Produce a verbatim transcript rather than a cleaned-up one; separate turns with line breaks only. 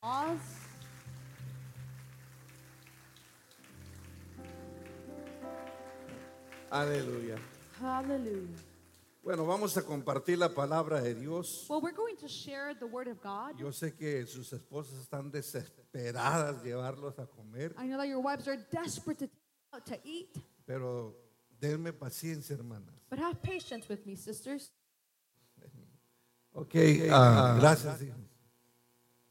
Pause.
Aleluya.
Hallelujah.
Bueno, vamos a compartir la palabra de Dios.
Well, we're going to share the word of God.
Yo sé que sus esposas están desesperadas llevarlos a comer,
I know that your wives are desperate to take out to eat,
pero denme paciencia, hermanas.
but have patience with me, sisters.
Ok, ah, gracias, hijos.